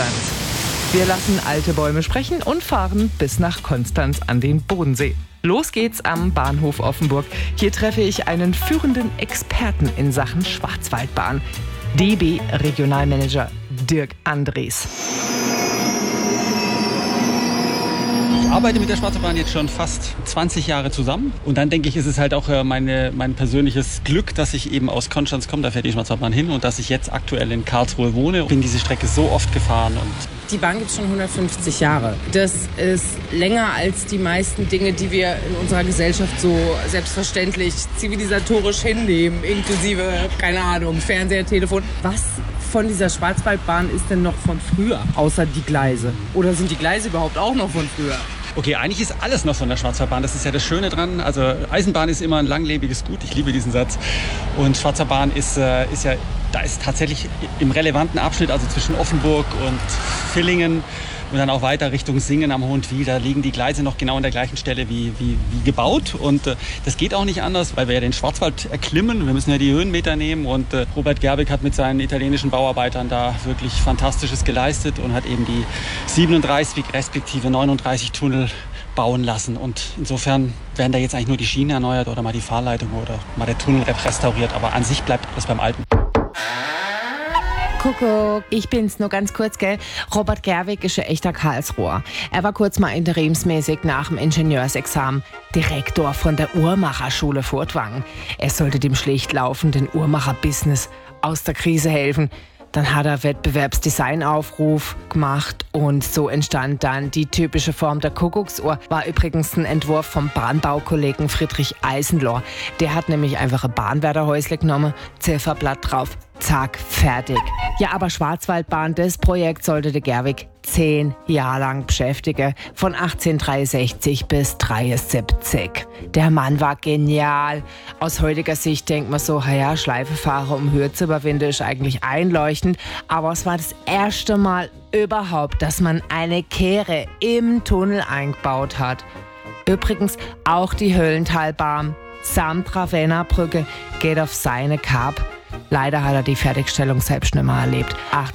Konstanz. Wir lassen alte Bäume sprechen und fahren bis nach Konstanz an den Bodensee. Los geht's am Bahnhof Offenburg. Hier treffe ich einen führenden Experten in Sachen Schwarzwaldbahn. DB-Regionalmanager Dirk Andres. Ich arbeite mit der Schwarzwaldbahn jetzt schon fast 20 Jahre zusammen. Und dann denke ich, ist es halt auch mein persönliches Glück, dass ich eben aus Konstanz komme, da fährt die Schwarzwaldbahn hin, und dass ich jetzt aktuell in Karlsruhe wohne. Ich bin diese Strecke so oft gefahren. Die Bahn gibt es schon 150 Jahre. Das ist länger als die meisten Dinge, die wir in unserer Gesellschaft so selbstverständlich zivilisatorisch hinnehmen, inklusive, keine Ahnung, Fernseher, Telefon. Was von dieser Schwarzwaldbahn ist denn noch von früher, außer die Gleise? Oder sind die Gleise überhaupt auch noch von früher? Okay, eigentlich ist alles noch von der Schwarzwaldbahn. Das ist ja das Schöne dran. Also Eisenbahn ist immer ein langlebiges Gut. Ich liebe diesen Satz. Und Schwarzwaldbahn ist tatsächlich im relevanten Abschnitt, also zwischen Offenburg und Villingen und dann auch weiter Richtung Singen am Hohentwiel, da liegen die Gleise noch genau an der gleichen Stelle wie gebaut. Und das geht auch nicht anders, weil wir ja den Schwarzwald erklimmen. Wir müssen ja die Höhenmeter nehmen. Und Robert Gerwig hat mit seinen italienischen Bauarbeitern da wirklich Fantastisches geleistet und hat eben die 37 respektive 39 Tunnel bauen lassen. Und insofern werden da jetzt eigentlich nur die Schienen erneuert oder mal die Fahrleitung oder mal der Tunnel restauriert. Aber an sich bleibt alles beim Alten. Kuckuck, ich bin's nur ganz kurz, gell? Robert Gerwig ist ein echter Karlsruher. Er war kurz mal interimsmäßig nach dem Ingenieursexamen Direktor von der Uhrmacherschule Furtwangen. Er sollte dem schlecht laufenden Uhrmacher-Business aus der Krise helfen. Dann hat er Wettbewerbsdesignaufruf gemacht und so entstand dann die typische Form der Kuckucksuhr. War übrigens ein Entwurf vom Bahnbaukollegen Friedrich Eisenlohr. Der hat nämlich einfach ein Bahnwärterhäusle genommen, Zifferblatt drauf, zack, fertig. Ja, aber Schwarzwaldbahn, das Projekt sollte der Gerwig 10 Jahre lang beschäftigen, von 1863 bis 73. Der Mann war genial. Aus heutiger Sicht denkt man so, ja, Schleifefahrer um Höhe zu überwinden ist eigentlich einleuchtend, aber es war das erste Mal überhaupt, dass man eine Kehre im Tunnel eingebaut hat. Übrigens auch die Höllentalbahn samt Ravennabrücke geht auf seine Kapp. Leider hat er die Fertigstellung selbst nicht mehr erlebt.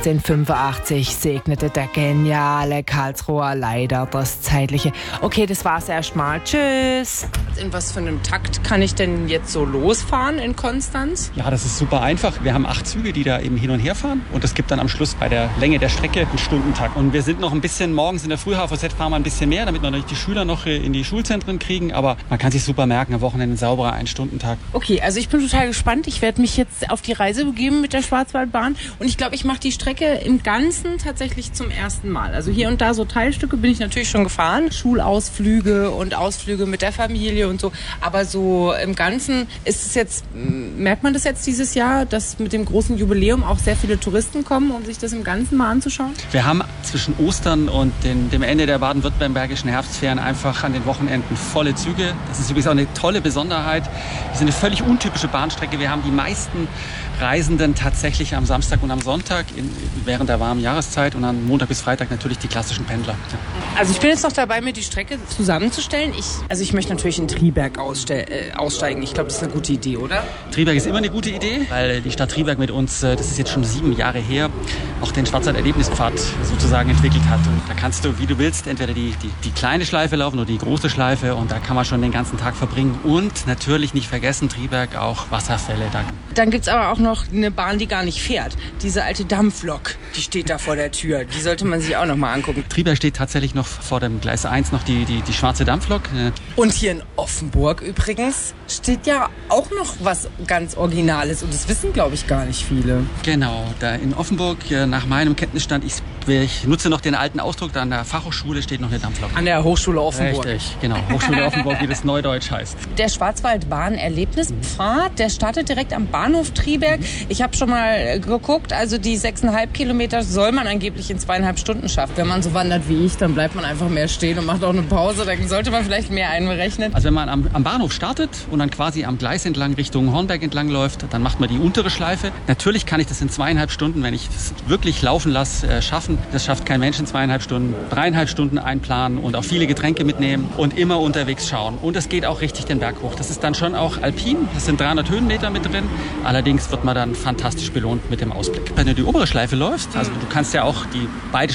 1885 segnete der geniale Karlsruher leider das Zeitliche. Okay, das war's erstmal. Tschüss. In was für einem Takt kann ich denn jetzt so losfahren in Konstanz? Ja, das ist super einfach. Wir haben 8 Züge, die da eben hin und her fahren. Und es gibt dann am Schluss bei der Länge der Strecke einen Stundentakt. Und wir sind noch ein bisschen, morgens in der Früh HVZ fahren wir ein bisschen mehr, damit wir natürlich die Schüler noch in die Schulzentren kriegen. Aber man kann sich super merken, am Wochenende ein sauberer Ein-Stundentakt. Okay, also ich bin total gespannt. Ich werde mich jetzt auf die Reise begeben mit der Schwarzwaldbahn. Und ich glaube, ich mache die Strecke im Ganzen tatsächlich zum ersten Mal. Also hier und da so Teilstücke bin ich natürlich schon gefahren. Schulausflüge und Ausflüge mit der Familie und so. Aber so im Ganzen ist es jetzt, merkt man das jetzt dieses Jahr, dass mit dem großen Jubiläum auch sehr viele Touristen kommen, um sich das im Ganzen mal anzuschauen? Wir haben zwischen Ostern und dem Ende der baden-württembergischen Herbstferien einfach an den Wochenenden volle Züge. Das ist übrigens auch eine tolle Besonderheit. Das ist eine völlig untypische Bahnstrecke. Wir haben die meisten Reisenden tatsächlich am Samstag und am Sonntag während der warmen Jahreszeit und an Montag bis Freitag natürlich die klassischen Pendler. Ja. Also ich bin jetzt noch dabei, mir die Strecke zusammenzustellen. Ich möchte natürlich in Triberg aussteigen. Ich glaube, das ist eine gute Idee, oder? Triberg ist immer eine gute Idee, weil die Stadt Triberg mit uns, das ist jetzt schon 7 Jahre her, auch den Schwarzwald-Erlebnispfad sozusagen entwickelt hat. Und da kannst du, wie du willst, entweder die kleine Schleife laufen oder die große Schleife, und da kann man schon den ganzen Tag verbringen. Und natürlich nicht vergessen, Triberg auch Wasserfälle. Dann gibt es aber auch noch eine Bahn, die gar nicht fährt. Diese alte Dampflok, die steht da vor der Tür. Die sollte man sich auch noch mal angucken. Triberg steht tatsächlich noch vor dem Gleis 1 noch die schwarze Dampflok. Und hier in Offenburg übrigens steht ja auch noch was ganz Originales. Und das wissen, glaube ich, gar nicht viele. Genau, da in Offenburg, nach meinem Kenntnisstand, ich nutze noch den alten Ausdruck, da an der Fachhochschule steht noch eine Dampflok. An der Hochschule Offenburg. Richtig, genau. Hochschule Offenburg, wie das Neudeutsch heißt. Der Schwarzwaldbahn-Erlebnispfad, der startet direkt am Bahnhof Triberg. Ich habe schon mal geguckt, also die 6,5 Kilometer soll man angeblich in 2,5 Stunden schaffen. Wenn man so wandert wie ich, dann bleibt man einfach mehr stehen und macht auch eine Pause. Dann sollte man vielleicht mehr einberechnen. Also wenn man am Bahnhof startet und dann quasi am Gleis entlang Richtung Hornberg entlang läuft, dann macht man die untere Schleife. Natürlich kann ich das in 2,5 Stunden, wenn ich das wirklich laufen lasse, schaffen. Das schafft kein Mensch in 2,5 Stunden. 3,5 Stunden einplanen und auch viele Getränke mitnehmen und immer unterwegs schauen. Und es geht auch richtig den Berg hoch. Das ist dann schon auch alpin. Das sind 300 Höhenmeter mit drin. Allerdings wird man dann fantastisch belohnt mit dem Ausblick. Wenn du die obere Schleife läufst, also du kannst ja auch beide